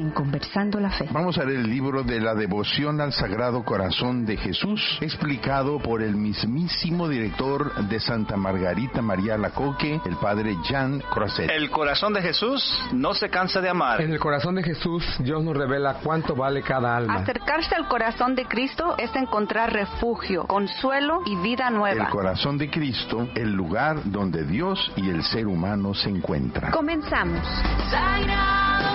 en Conversando la Fe. Vamos a leer el libro de la devoción al Sagrado Corazón de Jesús, explicado por el mismísimo director de Santa Margarita María Alacoque, el padre Jean Croiset. El corazón de Jesús no se cansa de amar. En el corazón de Jesús, Dios nos revela cuánto vale cada alma. Acercarse al corazón de Cristo es encontrar refugio, consuelo y vida nueva. El corazón de Cristo, el lugar donde Dios y el ser humano se encuentran. Comenzamos. Sagrado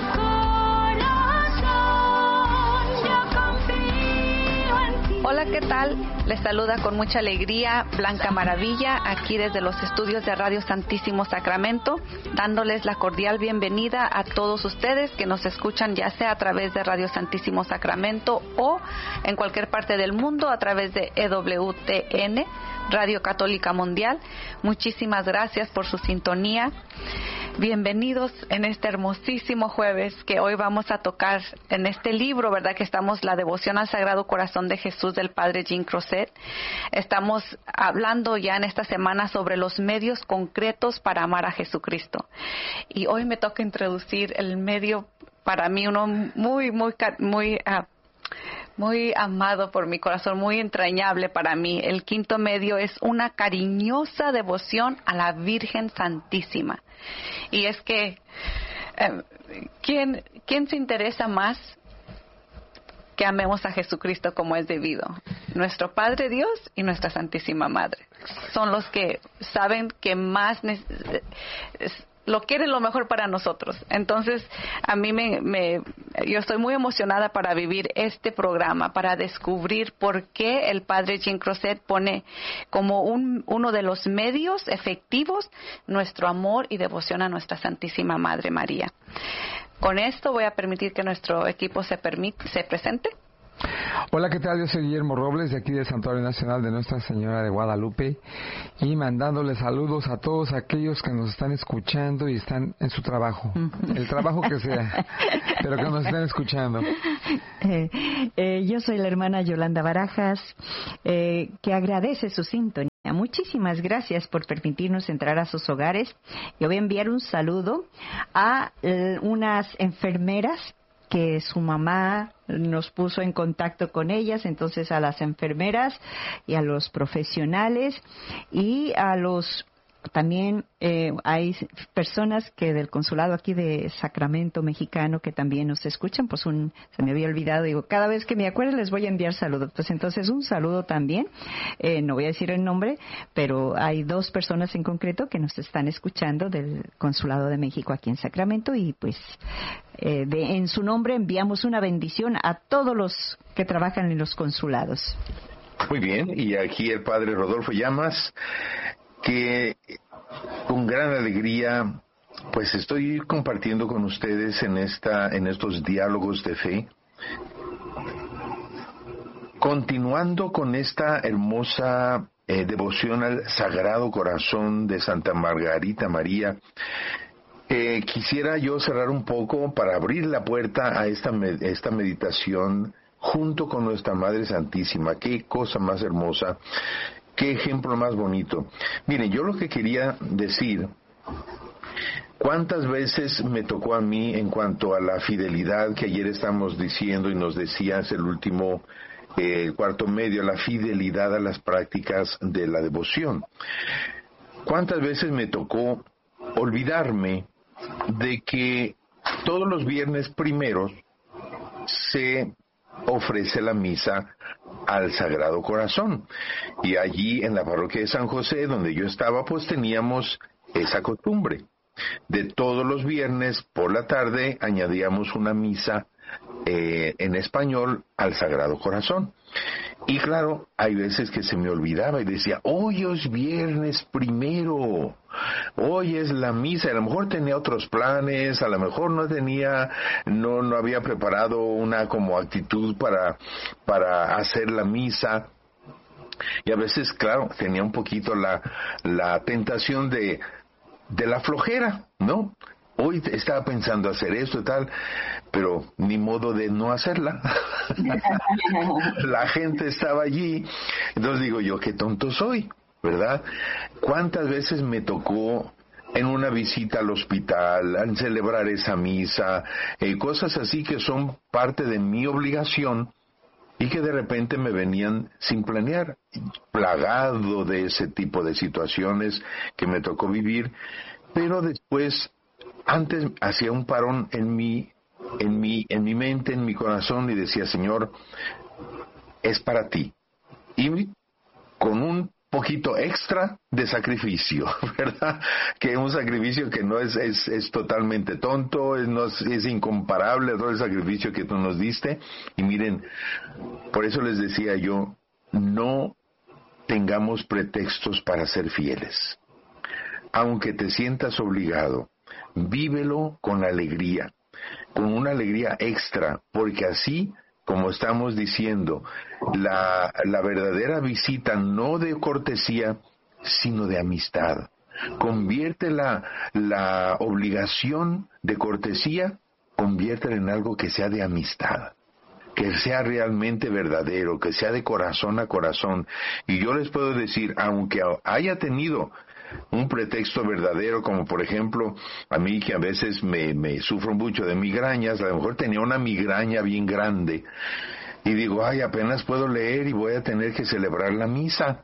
corazón, yo confío en ti. Hola, ¿qué tal? Les saluda con mucha alegría Blanca Maravilla, aquí desde los estudios de Radio Santísimo Sacramento, dándoles la cordial bienvenida a todos ustedes que nos escuchan ya sea a través de Radio Santísimo Sacramento o en cualquier parte del mundo a través de EWTN, Radio Católica Mundial. Muchísimas gracias por su sintonía. Bienvenidos en este hermosísimo jueves que hoy vamos a tocar en este libro, ¿verdad? Que estamos, la devoción al Sagrado Corazón de Jesús del Padre Jean Croiset. Estamos hablando ya en esta semana sobre los medios concretos para amar a Jesucristo. Y hoy me toca introducir el medio, para mí uno muy amado por mi corazón, muy entrañable para mí. El quinto medio es una cariñosa devoción a la Virgen Santísima. Y es que, ¿quién se interesa más que amemos a Jesucristo como es debido? Nuestro Padre Dios y nuestra Santísima Madre. Son los que saben que más lo quieren lo mejor para nosotros. Entonces, a mí yo estoy muy emocionada para vivir este programa, para descubrir por qué el Padre Jean Croiset pone como uno de los medios efectivos nuestro amor y devoción a nuestra Santísima Madre María. Con esto voy a permitir que nuestro equipo se presente. Hola, ¿qué tal? Yo soy Guillermo Robles, de aquí del Santuario Nacional de Nuestra Señora de Guadalupe, y mandándoles saludos a todos aquellos que nos están escuchando y están en su trabajo, el trabajo que sea, pero que nos estén escuchando. Yo soy la hermana Yolanda Barajas, que agradece su sintonía. Muchísimas gracias por permitirnos entrar a sus hogares. Yo voy a enviar un saludo a unas enfermeras que su mamá nos puso en contacto con ellas, entonces a las enfermeras y a los profesionales y a los también hay personas que del consulado aquí de Sacramento mexicano que también nos escuchan. Pues se me había olvidado, digo, cada vez que me acuerdo les voy a enviar saludos. Pues entonces un saludo también, no voy a decir el nombre, pero hay 2 personas en concreto que nos están escuchando del consulado de México aquí en Sacramento, y pues en su nombre enviamos una bendición a todos los que trabajan en los consulados. Muy bien, y aquí el padre Rodolfo Llamas, que con gran alegría pues estoy compartiendo con ustedes en estos diálogos de fe, continuando con esta hermosa devoción al Sagrado Corazón de Santa Margarita María. Quisiera yo cerrar un poco para abrir la puerta a esta meditación junto con nuestra Madre Santísima. Qué cosa más hermosa. Qué ejemplo más bonito. Miren, yo lo que quería decir, ¿cuántas veces me tocó a mí en cuanto a la fidelidad que ayer estamos diciendo y nos decías el último cuarto medio, la fidelidad a las prácticas de la devoción? ¿Cuántas veces me tocó olvidarme de que todos los viernes primeros se ofrece la misa al Sagrado Corazón? Y allí en la parroquia de San José, donde yo estaba, pues teníamos esa costumbre. De todos los viernes por la tarde añadíamos una misa en español al Sagrado Corazón. Y claro, hay veces que se me olvidaba y decía, hoy es viernes primero, hoy es la misa. A lo mejor tenía otros planes, a lo mejor no había preparado una como actitud para hacer la misa. Y a veces, claro, tenía un poquito la tentación de la flojera, ¿no? Hoy estaba pensando hacer esto y tal, pero ni modo de no hacerla. La gente estaba allí. Entonces digo yo, qué tonto soy, ¿verdad? ¿Cuántas veces me tocó en una visita al hospital, en celebrar esa misa, cosas así que son parte de mi obligación y que de repente me venían sin planear, plagado de ese tipo de situaciones que me tocó vivir, pero después, antes hacía un parón en mi mente, en mi corazón, y decía, Señor, es para ti. Y con un poquito extra de sacrificio, ¿verdad? Que un sacrificio que no es totalmente tonto, es incomparable a todo el sacrificio que tú nos diste. Y miren, por eso les decía yo, no tengamos pretextos para ser fieles. Aunque te sientas obligado, vívelo con alegría, con una alegría extra, porque así, como estamos diciendo, la verdadera visita no de cortesía, sino de amistad. Convierte la obligación de cortesía, conviértela en algo que sea de amistad, que sea realmente verdadero, que sea de corazón a corazón. Y yo les puedo decir, aunque haya tenido un pretexto verdadero, como por ejemplo, a mí que a veces me sufro mucho de migrañas, a lo mejor tenía una migraña bien grande, y digo, ay, apenas puedo leer y voy a tener que celebrar la misa.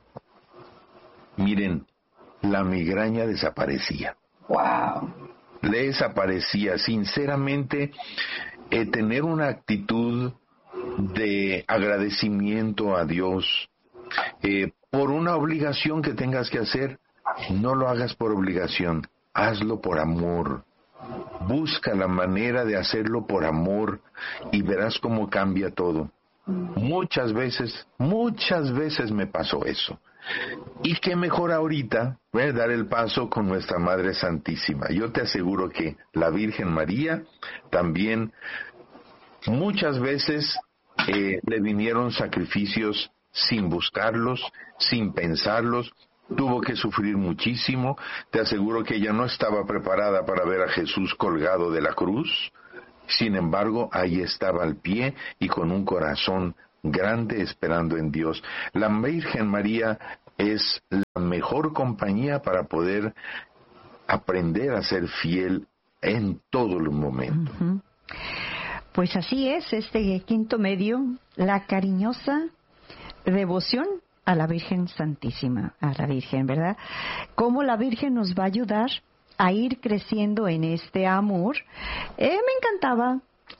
Miren, la migraña desaparecía. Wow. Desaparecía. Sinceramente, tener una actitud de agradecimiento a Dios por una obligación que tengas que hacer, no lo hagas por obligación, hazlo por amor. Busca la manera de hacerlo por amor y verás cómo cambia todo. Muchas veces me pasó eso. Y qué mejor ahorita, dar el paso con nuestra Madre Santísima. Yo te aseguro que la Virgen María también muchas veces le vinieron sacrificios sin buscarlos, sin pensarlos. Tuvo que sufrir muchísimo. Te aseguro que ella no estaba preparada para ver a Jesús colgado de la cruz. Sin embargo, ahí estaba al pie y con un corazón grande esperando en Dios. La Virgen María es la mejor compañía para poder aprender a ser fiel en todo el momento. Uh-huh. Pues así es, este quinto medio, la cariñosa devoción a la Virgen Santísima, a la Virgen, ¿verdad? Cómo la Virgen nos va a ayudar a ir creciendo en este amor. Me encantaba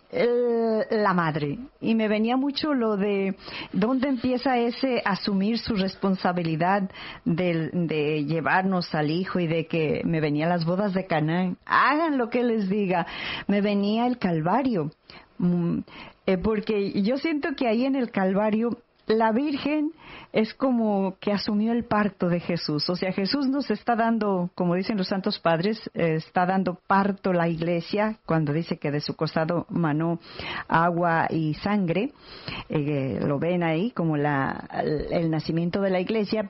la madre, y me venía mucho lo de dónde empieza ese asumir su responsabilidad de llevarnos al hijo, y de que me venían las bodas de Canaán, hagan lo que les diga, me venía el Calvario, porque yo siento que ahí en el Calvario la Virgen es como que asumió el parto de Jesús. O sea, Jesús nos está dando, como dicen los santos padres, está dando parto la iglesia, cuando dice que de su costado manó agua y sangre. Lo ven ahí como el nacimiento de la iglesia,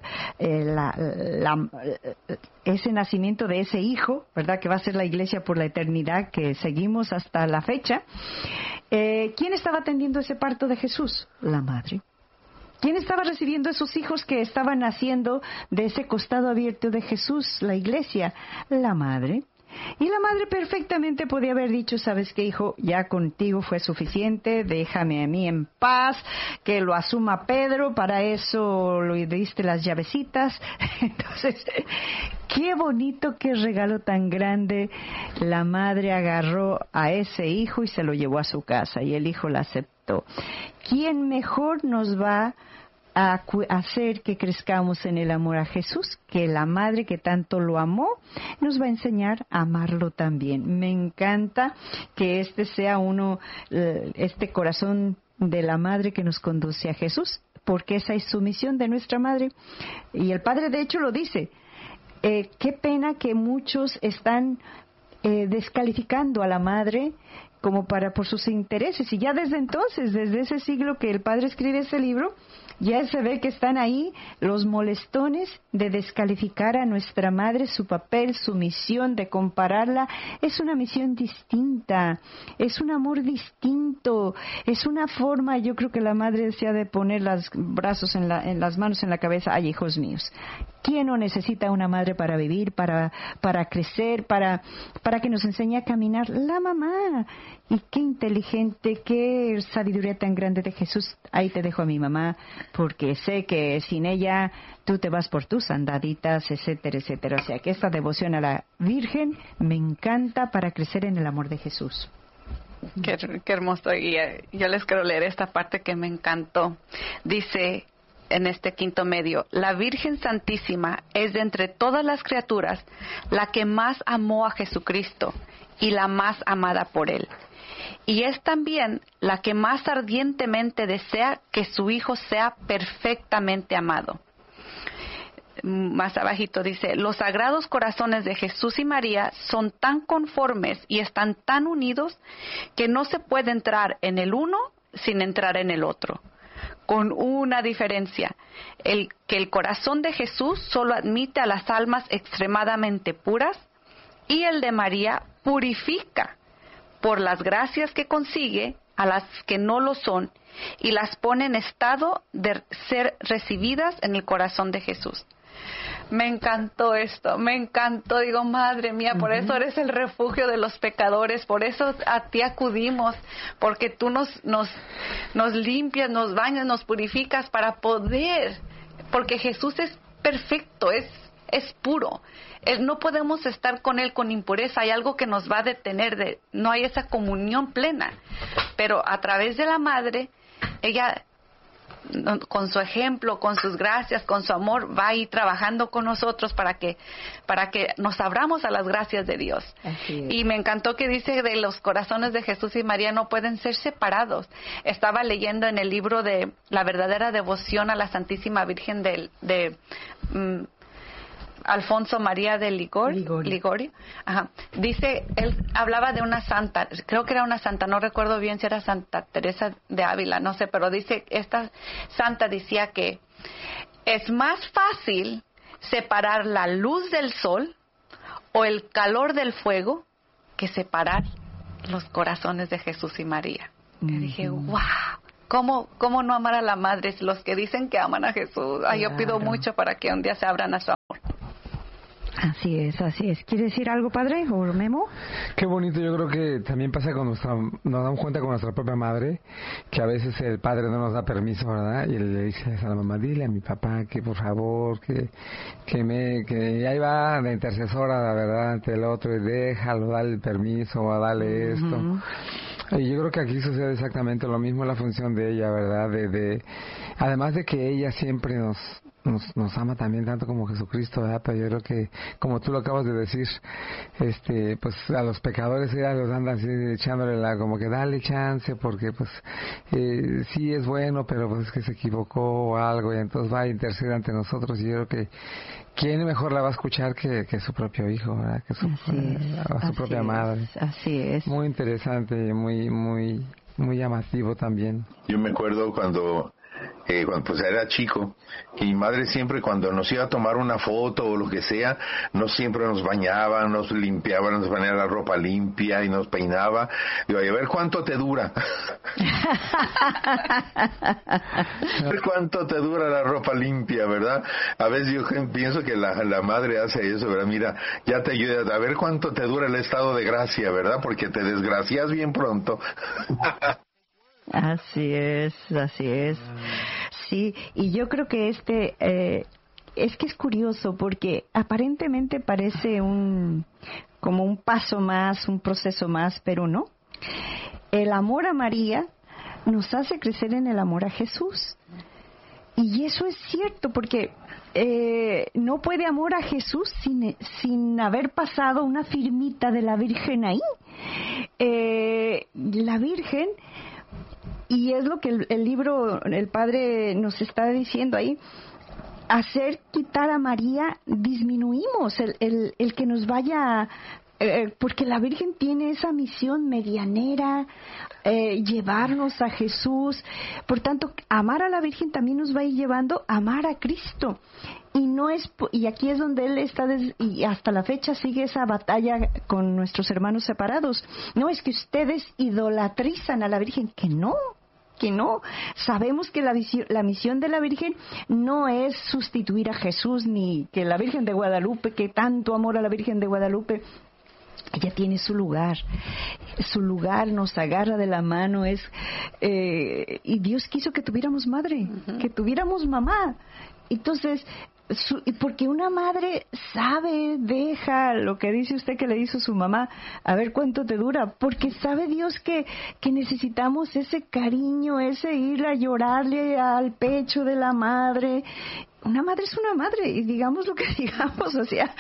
ese nacimiento de ese hijo, ¿verdad? Que va a ser la iglesia por la eternidad, que seguimos hasta la fecha. ¿Quién estaba atendiendo ese parto de Jesús? La madre. ¿Quién estaba recibiendo esos hijos que estaban naciendo de ese costado abierto de Jesús, la iglesia? La madre. Y la madre perfectamente podía haber dicho, ¿sabes qué, hijo? Ya contigo fue suficiente, déjame a mí en paz, que lo asuma Pedro, para eso lo diste las llavecitas. Entonces, qué bonito, qué regalo tan grande. La madre agarró a ese hijo y se lo llevó a su casa, y el hijo la aceptó. ¿Quién mejor nos va a hacer que crezcamos en el amor a Jesús? Que la madre que tanto lo amó nos va a enseñar a amarlo también. Me encanta que este sea este corazón de la madre que nos conduce a Jesús, porque esa es su misión de nuestra madre. Y el Padre de hecho lo dice. Qué pena que muchos están descalificando a la madre como por sus intereses, y ya desde entonces, desde ese siglo que el Padre escribe ese libro, ya se ve que están ahí los molestones de descalificar a nuestra madre, su papel, su misión, de compararla. Es una misión distinta, es un amor distinto, es una forma, yo creo que la madre desea de poner los brazos en las manos en la cabeza. Ay, hijos míos, ¿Quién no necesita una madre para vivir, para crecer, para que nos enseñe a caminar? La mamá. Y qué inteligente, qué sabiduría tan grande de Jesús. Ahí te dejo a mi mamá, porque sé que sin ella tú te vas por tus andaditas, etcétera, etcétera. O sea, que esta devoción a la Virgen me encanta para crecer en el amor de Jesús. Qué hermoso. Y yo les quiero leer esta parte que me encantó. Dice en este quinto medio: la Virgen Santísima es de entre todas las criaturas la que más amó a Jesucristo y la más amada por Él. Y es también la que más ardientemente desea que su Hijo sea perfectamente amado. Más abajito dice: los sagrados corazones de Jesús y María son tan conformes y están tan unidos que no se puede entrar en el uno sin entrar en el otro. Con una diferencia, que el corazón de Jesús solo admite a las almas extremadamente puras y el de María purifica por las gracias que consigue a las que no lo son y las pone en estado de ser recibidas en el corazón de Jesús. Me encantó esto, me encantó. Digo, madre mía, por eso eres el refugio de los pecadores, por eso a ti acudimos, porque tú nos limpias, nos bañas, nos purificas para poder, porque Jesús es perfecto, es puro. No podemos estar con Él con impureza, hay algo que nos va a detener, no hay esa comunión plena. Pero a través de la Madre, ella, con su ejemplo, con sus gracias, con su amor, va a ir trabajando con nosotros para que nos abramos a las gracias de Dios. Y me encantó que dice de los corazones de Jesús y María no pueden ser separados. Estaba leyendo en el libro de La verdadera devoción a la Santísima Virgen de Alfonso María de Ligorio. Ajá. Dice, él hablaba de una santa, creo que era una santa, no recuerdo bien si era Santa Teresa de Ávila, no sé, pero dice, esta santa decía que es más fácil separar la luz del sol o el calor del fuego que separar los corazones de Jesús y María. Y dije, wow. ¿Cómo no amar a la madre? Los que dicen que aman a Jesús. Ay, yo pido mucho para que un día se abran a su amor. Así es, así es. ¿Quiere decir algo, padre, o Memo? Qué bonito. Yo creo que también pasa con nos damos cuenta con nuestra propia madre, que a veces el padre no nos da permiso, ¿verdad? Y le dice a la mamá, dile a mi papá que por favor, que ahí va la intercesora, la verdad, ante el otro, y déjalo, dale el permiso, o dale esto. Y yo creo que aquí sucede exactamente lo mismo, la función de ella, ¿verdad? Además de que ella siempre nos ama también tanto como Jesucristo, ¿verdad? Pero yo creo que, como tú lo acabas de decir, pues a los pecadores ella los anda así echándole como que dale chance, porque pues sí es bueno, pero pues es que se equivocó o algo, y entonces va a interceder ante nosotros. Y yo creo que ¿quién mejor la va a escuchar que su propio hijo, ¿verdad? Que su propia madre. Así es. Muy interesante y muy llamativo también. Yo me acuerdo cuando pues era chico, y mi madre siempre, cuando nos iba a tomar una foto o lo que sea, siempre nos bañaba, nos limpiaba, nos ponía la ropa limpia y nos peinaba. Digo, a ver cuánto te dura. A ver cuánto te dura la ropa limpia, ¿verdad? A veces yo pienso que la madre hace eso, ¿verdad? Mira, ya te ayuda, a ver cuánto te dura el estado de gracia, ¿verdad? Porque te desgracias bien pronto. Así es, así es. Sí, y yo creo que es que es curioso porque aparentemente parece como un paso más, un proceso más, pero no. El amor a María nos hace crecer en el amor a Jesús. Y eso es cierto porque no puede amor a Jesús sin haber pasado una firmita de la Virgen ahí. La Virgen... Y es lo que el libro, el Padre nos está diciendo ahí, quitar a María, disminuimos el que nos vaya, porque la Virgen tiene esa misión medianera, llevarnos a Jesús. Por tanto, amar a la Virgen también nos va a ir llevando a amar a Cristo. Y aquí es donde él está, y hasta la fecha sigue esa batalla con nuestros hermanos separados. No es que ustedes idolatrizan a la Virgen, que no. que no. Sabemos que la misión de la Virgen no es sustituir a Jesús, ni que la Virgen de Guadalupe, que tanto amor a la Virgen de Guadalupe, ella tiene su lugar, nos agarra de la mano, y Dios quiso que tuviéramos madre, que tuviéramos mamá. Entonces, porque una madre sabe, deja lo que dice usted que le hizo su mamá, a ver cuánto te dura, porque sabe Dios que necesitamos ese cariño, ese ir a llorarle al pecho de la madre. Una madre es una madre, y digamos lo que digamos, o sea,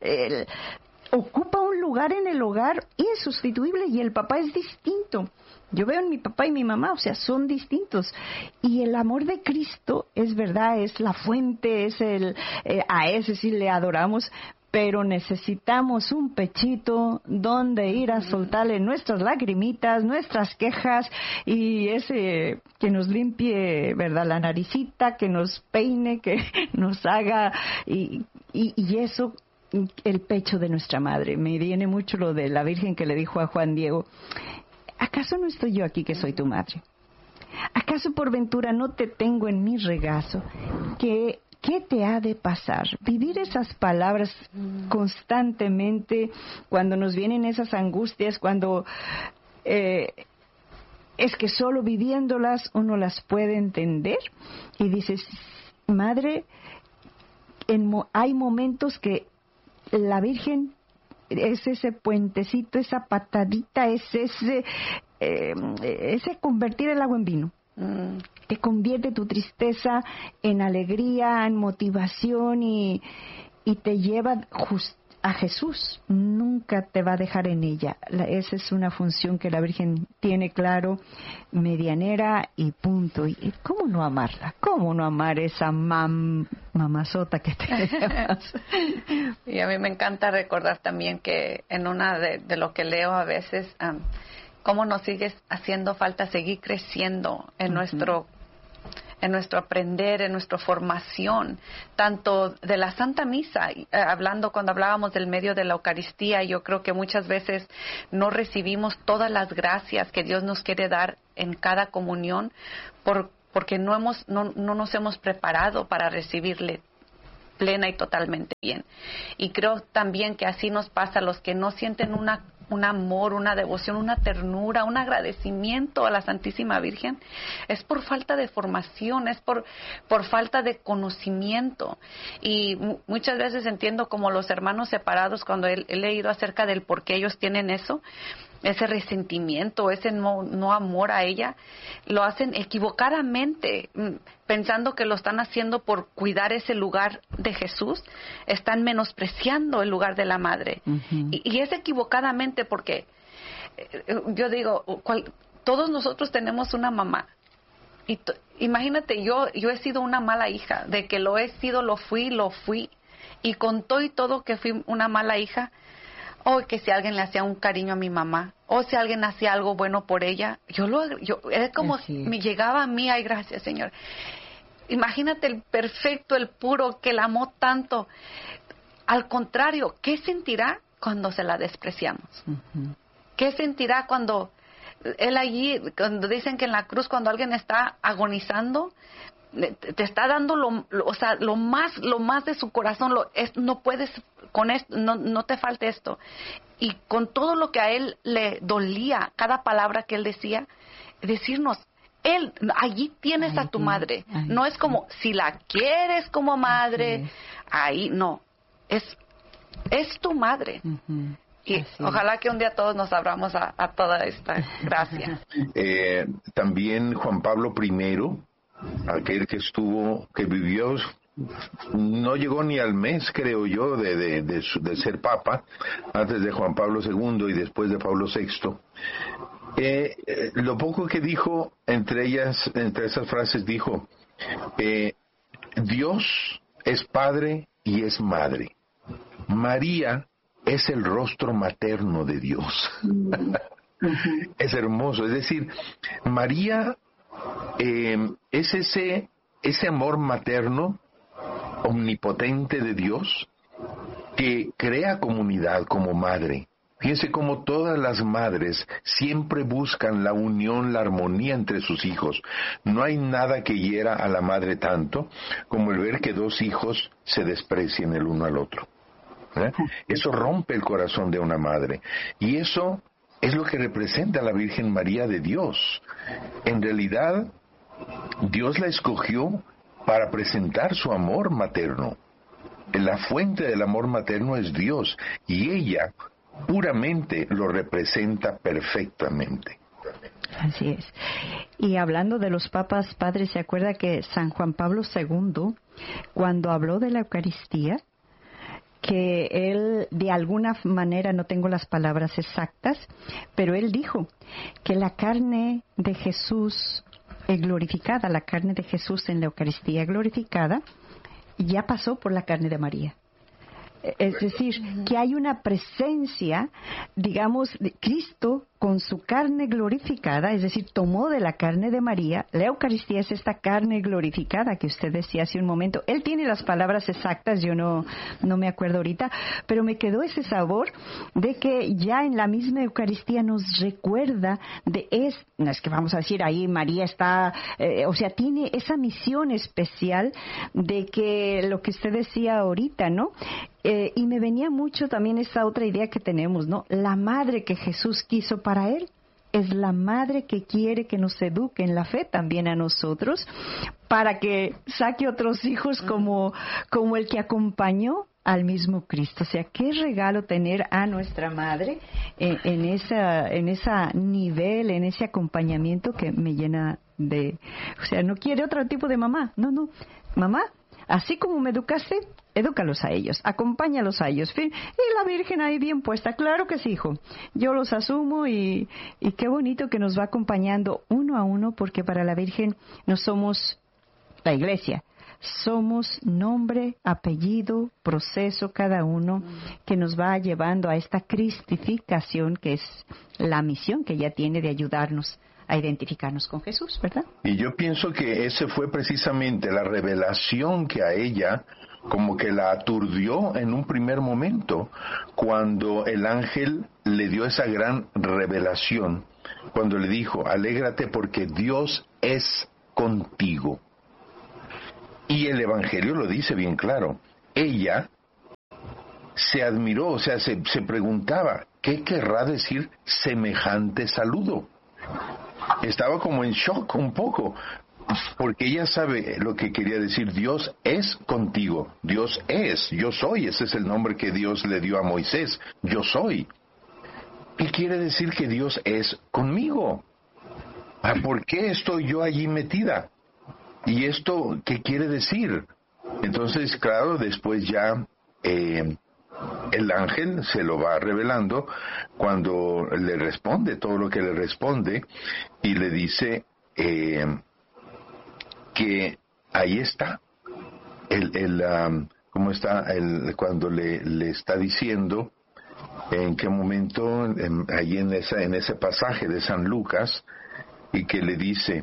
ocupa un lugar en el hogar insustituible, y el papá es distinto. Yo veo en mi papá y mi mamá, o sea, son distintos. Y el amor de Cristo, es verdad, es la fuente, a ese sí le adoramos, pero necesitamos un pechito donde ir a soltarle nuestras lagrimitas, nuestras quejas, y ese que nos limpie, ¿verdad?, la naricita, que nos peine, que nos haga, y eso, el pecho de nuestra madre. Me viene mucho lo de la Virgen que le dijo a Juan Diego: ¿acaso no estoy yo aquí que soy tu madre? ¿Acaso por ventura no te tengo en mi regazo? ¿Qué te ha de pasar? Vivir esas palabras constantemente cuando nos vienen esas angustias, cuando es que solo viviéndolas uno las puede entender, y dices: madre, hay momentos que la Virgen es ese puentecito, esa patadita, es ese convertir el agua en vino. Que convierte tu tristeza en alegría, en motivación, y te lleva a Jesús. Nunca te va a dejar en ella. Esa es una función que la Virgen tiene claro, medianera y punto. ¿Y cómo no amarla? ¿Cómo no amar esa mamazota que tenemos? Y a mí me encanta recordar también que en una de lo que leo a veces, cómo nos sigue haciendo falta seguir creciendo en nuestro aprender, en nuestra formación, tanto de la Santa Misa, cuando hablábamos del medio de la Eucaristía. Yo creo que muchas veces no recibimos todas las gracias que Dios nos quiere dar en cada comunión, porque no nos hemos preparado para recibirle plena y totalmente bien. Y creo también que así nos pasa a los que no sienten un amor, una devoción, una ternura, un agradecimiento a la Santísima Virgen. Es por falta de formación, es por falta de conocimiento. Y muchas veces entiendo como los hermanos separados, cuando he leído acerca del por qué ellos tienen eso, ese resentimiento, ese no amor a ella, lo hacen equivocadamente, pensando que lo están haciendo por cuidar ese lugar de Jesús. Están menospreciando el lugar de la madre. Y es equivocadamente, porque yo digo, todos nosotros tenemos una mamá. Y imagínate, yo he sido una mala hija, de que lo fui, y con todo que fui una mala hija, o que si alguien le hacía un cariño a mi mamá, o si alguien hacía algo bueno por ella, era como me llegaba a mí: ay, gracias, Señor. Imagínate el perfecto, el puro, que la amó tanto. Al contrario, ¿qué sentirá cuando se la despreciamos? ¿Qué sentirá cuando él allí, cuando dicen que en la cruz, cuando alguien está agonizando, te está dando lo más de su corazón, no puedes con esto, no te falte esto, y con todo lo que a él le dolía, cada palabra que él decía, decirnos: allí tienes a tu madre. No es como, si la quieres como madre, ahí no, es tu madre. Y ojalá que un día todos nos abramos a toda esta gracia. También Juan Pablo I, aquel que vivió, no llegó ni al mes, creo yo, de ser papa, antes de Juan Pablo II y después de Pablo VI. Lo poco que dijo, entre esas frases dijo: Dios es padre y es madre. María es el rostro materno de Dios. Es hermoso. Es decir, María es ese amor materno omnipotente de Dios, que crea comunidad como madre, Fíjense cómo todas las madres siempre buscan la unión, la armonía entre sus hijos. No hay nada que hiera a la madre tanto como el ver que dos hijos se desprecien el uno al otro. ¿Verdad? Eso rompe el corazón de una madre. Y eso es lo que representa la Virgen María de Dios. En realidad, Dios la escogió para presentar su amor materno. La fuente del amor materno es Dios, y ella puramente lo representa perfectamente. Así es. Y hablando de los papas, padre, ¿se acuerda que San Juan Pablo II, cuando habló de la Eucaristía, que él, de alguna manera, no tengo las palabras exactas, pero él dijo que la carne de Jesús glorificada, la carne de Jesús en la Eucaristía glorificada, ya pasó por la carne de María. Es decir, que hay una presencia, digamos, de Cristo con su carne glorificada, es decir, tomó de la carne de María. La Eucaristía es esta carne glorificada que usted decía hace un momento. Él tiene las palabras exactas, yo no me acuerdo ahorita, pero me quedó ese sabor de que ya en la misma Eucaristía nos recuerda no es que vamos a decir ahí María está, tiene esa misión especial de que lo que usted decía ahorita, ¿no? Y me venía mucho también esa otra idea que tenemos, ¿no? La madre que Jesús quiso para él es la madre que quiere que nos eduque en la fe también a nosotros, para que saque otros hijos como el que acompañó al mismo Cristo. O sea, qué regalo tener a nuestra madre en ese nivel, en ese acompañamiento que me llena de... O sea, no quiere otro tipo de mamá. No, mamá, así como me educaste, edúcalos a ellos, acompáñalos a ellos. Y la Virgen ahí bien puesta, claro que sí, hijo. Yo los asumo y qué bonito que nos va acompañando uno a uno, porque para la Virgen no somos la Iglesia. Somos nombre, apellido, proceso, cada uno que nos va llevando a esta cristificación, que es la misión que ella tiene de ayudarnos a identificarnos con Jesús, ¿verdad? Y yo pienso que ese fue precisamente la revelación que a ella como que la aturdió en un primer momento, cuando el ángel le dio esa gran revelación, cuando le dijo: alégrate porque Dios es contigo. Y el Evangelio lo dice bien claro. Ella se admiró, o sea, se preguntaba, ¿qué querrá decir semejante saludo? Estaba como en shock un poco, porque ella sabe lo que quería decir: Dios es contigo, Dios es, yo soy, ese es el nombre que Dios le dio a Moisés, yo soy. ¿Qué quiere decir que Dios es conmigo? ¿Por qué estoy yo allí metida? ¿Y esto qué quiere decir? Entonces, claro, después ya el ángel se lo va revelando cuando le responde todo lo que le responde, y le dice que ahí está cómo está cuando le está diciendo en qué momento, ahí en ese pasaje de San Lucas, y que le dice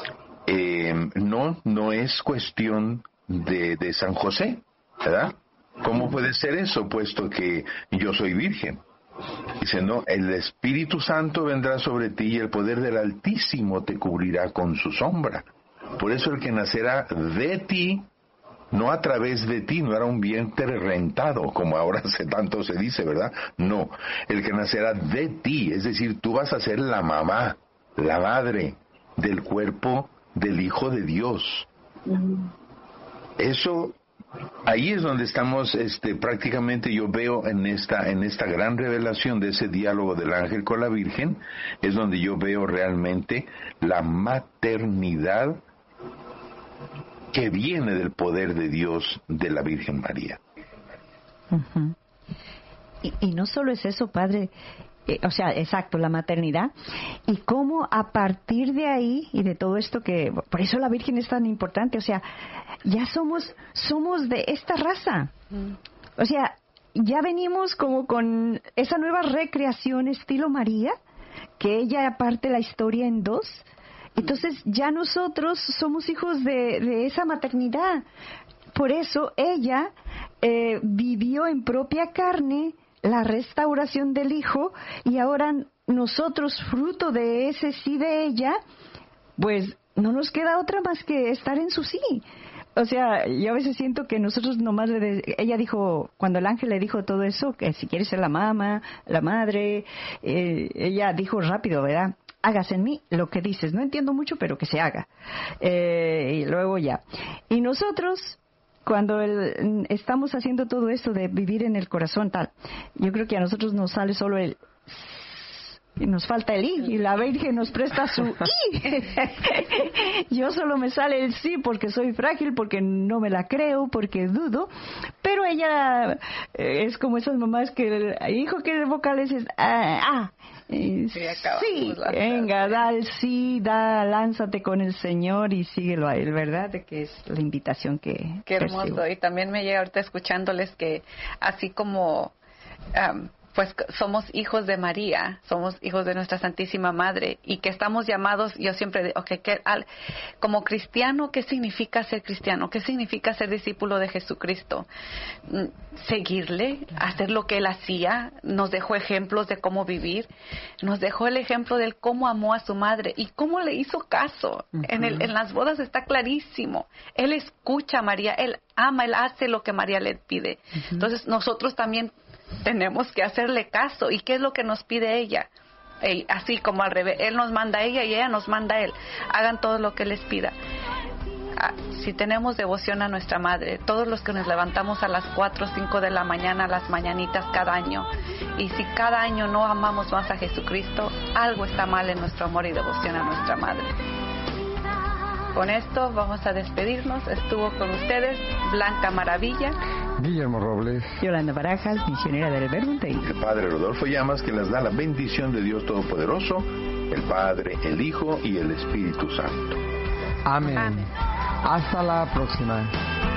no es cuestión de San José, ¿verdad? ¿Cómo puede ser eso, puesto que yo soy virgen? Dice, no, el Espíritu Santo vendrá sobre ti y el poder del Altísimo te cubrirá con su sombra. Por eso el que nacerá de ti, no a través de ti, no era un vientre rentado, como ahora tanto se dice, ¿verdad? No, el que nacerá de ti, es decir, tú vas a ser la mamá, la madre del cuerpo del Hijo de Dios. Eso, ahí es donde estamos, prácticamente yo veo en esta gran revelación de ese diálogo del ángel con la Virgen, es donde yo veo realmente la maternidad que viene del poder de Dios de la Virgen María. Uh-huh. Y no solo es eso, Padre, exacto, la maternidad, y cómo a partir de ahí y de todo esto, que por eso la Virgen es tan importante, ya somos de esta raza, ya venimos como con esa nueva recreación estilo María, que ella parte la historia en dos. Entonces ya nosotros somos hijos de esa maternidad. Por eso ella vivió en propia carne la restauración del hijo, y ahora nosotros, fruto de ese sí de ella, pues no nos queda otra más que estar en su sí. O sea, yo a veces siento que nosotros nomás ella dijo, cuando el ángel le dijo todo eso, que si quiere ser la mamá, la madre, ella dijo rápido, ¿verdad? Hágase en mí lo que dices. No entiendo mucho, pero que se haga. Y luego ya. Y nosotros, cuando estamos haciendo todo esto de vivir en el corazón, tal, yo creo que a nosotros nos sale solo el... Y nos falta el I, y la Virgen nos presta su I. Yo solo me sale el sí porque soy frágil, porque no me la creo, porque dudo. Pero ella es como esas mamás que el hijo quiere vocales es sí, venga, da el sí, lánzate con el Señor y síguelo a Él, ¿verdad? De que es la invitación que Qué hermoso. percibo. Y también me llega ahorita escuchándoles que así como... pues somos hijos de María, somos hijos de nuestra Santísima Madre, y que estamos llamados, yo siempre digo, como cristiano, ¿qué significa ser cristiano? ¿Qué significa ser discípulo de Jesucristo? Seguirle, hacer lo que Él hacía, nos dejó ejemplos de cómo vivir, nos dejó el ejemplo de cómo amó a su madre y cómo le hizo caso. Uh-huh. En las bodas está clarísimo, Él escucha a María, Él ama, Él hace lo que María le pide. Uh-huh. Entonces nosotros también tenemos que hacerle caso. ¿Y qué es lo que nos pide ella? Así como al revés, Él nos manda a ella y ella nos manda a Él. Hagan todo lo que les pida. Si tenemos devoción a nuestra Madre, todos los que nos levantamos a las 4 o 5 de la mañana, las mañanitas cada año, y si cada año no amamos más a Jesucristo, algo está mal en nuestro amor y devoción a nuestra Madre. Con esto vamos a despedirnos. Estuvo con ustedes Blanca Maravilla, Guillermo Robles, Yolanda Barajas, misionera del Verbo Day. El Padre Rodolfo Llamas, que les da la bendición de Dios Todopoderoso, el Padre, el Hijo y el Espíritu Santo. Amén. Amén. Hasta la próxima.